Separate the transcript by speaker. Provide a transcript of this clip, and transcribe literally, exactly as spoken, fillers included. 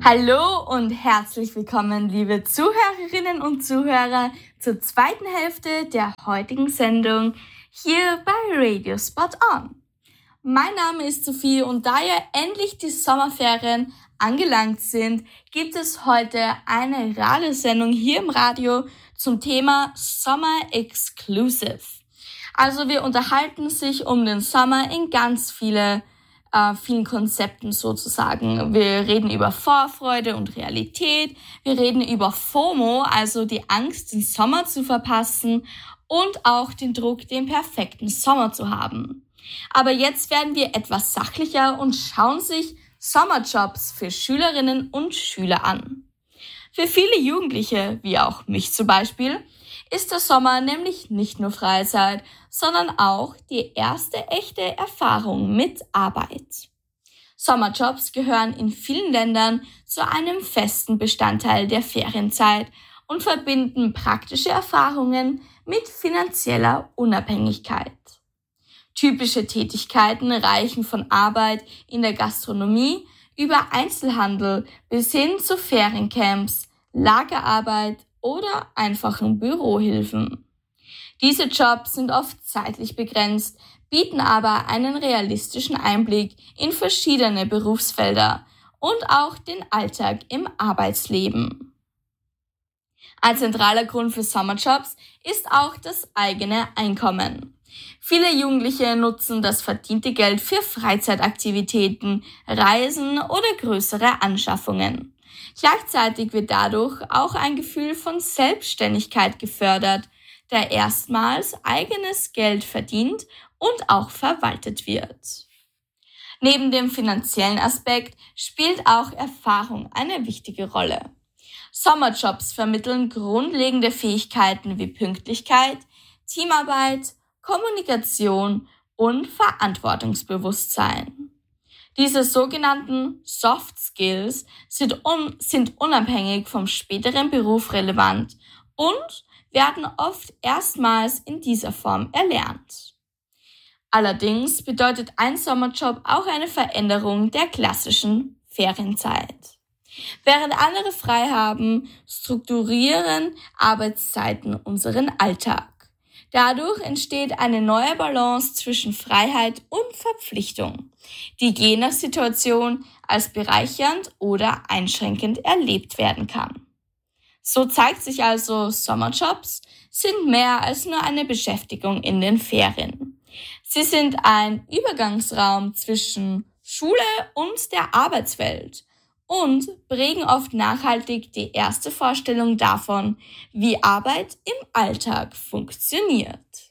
Speaker 1: Hallo und herzlich willkommen, liebe Zuhörerinnen und Zuhörer, zur zweiten Hälfte der heutigen Sendung hier bei Radio Spot On. Mein Name ist Sophie und da ja endlich die Sommerferien angelangt sind, gibt es heute eine Radiosendung hier im Radio zum Thema Summer Exclusive. Also wir unterhalten sich um den Sommer in ganz viele Uh, vielen Konzepten sozusagen. Wir reden über Vorfreude und Realität. Wir reden über FOMO, also die Angst, den Sommer zu verpassen und auch den Druck, den perfekten Sommer zu haben. Aber jetzt werden wir etwas sachlicher und schauen sich Sommerjobs für Schülerinnen und Schüler an. Für viele Jugendliche, wie auch mich zum Beispiel, ist der Sommer nämlich nicht nur Freizeit, sondern auch die erste echte Erfahrung mit Arbeit. Sommerjobs gehören in vielen Ländern zu einem festen Bestandteil der Ferienzeit und verbinden praktische Erfahrungen mit finanzieller Unabhängigkeit. Typische Tätigkeiten reichen von Arbeit in der Gastronomie über Einzelhandel bis hin zu Feriencamps, Lagerarbeit oder einfachen Bürohilfen. Diese Jobs sind oft zeitlich begrenzt, bieten aber einen realistischen Einblick in verschiedene Berufsfelder und auch den Alltag im Arbeitsleben. Ein zentraler Grund für Sommerjobs ist auch das eigene Einkommen. Viele Jugendliche nutzen das verdiente Geld für Freizeitaktivitäten, Reisen oder größere Anschaffungen. Gleichzeitig wird dadurch auch ein Gefühl von Selbstständigkeit gefördert, da erstmals eigenes Geld verdient und auch verwaltet wird. Neben dem finanziellen Aspekt spielt auch Erfahrung eine wichtige Rolle. Sommerjobs vermitteln grundlegende Fähigkeiten wie Pünktlichkeit, Teamarbeit, Kommunikation und Verantwortungsbewusstsein. Diese sogenannten Soft Skills sind, un- sind unabhängig vom späteren Beruf relevant und werden oft erstmals in dieser Form erlernt. Allerdings bedeutet ein Sommerjob auch eine Veränderung der klassischen Ferienzeit. Während andere frei haben, strukturieren Arbeitszeiten unseren Alltag. Dadurch entsteht eine neue Balance zwischen Freiheit und Verpflichtung, die je nach Situation als bereichernd oder einschränkend erlebt werden kann. So zeigt sich also, Sommerjobs sind mehr als nur eine Beschäftigung in den Ferien. Sie sind ein Übergangsraum zwischen Schule und der Arbeitswelt und prägen oft nachhaltig die erste Vorstellung davon, wie Arbeit im Alltag funktioniert.